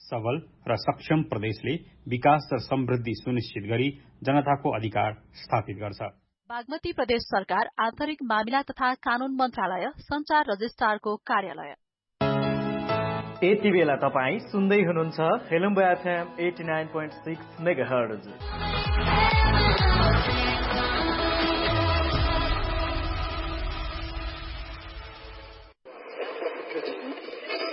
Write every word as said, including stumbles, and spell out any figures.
सबल र सक्षम प्रदेशले विकास र समृद्धि सुनिश्चित गरी जनताको अधिकार स्थापित गर्छ। बागमती प्रदेश सरकार आन्तरिक मामिला तथा कानून मन्त्रालय संचार रजिस्ट्रारको कार्यालय। यति बेला तपाई सुन्दै हुनुहुन्छ हेलम्बा FM eighty nine point six megahertz.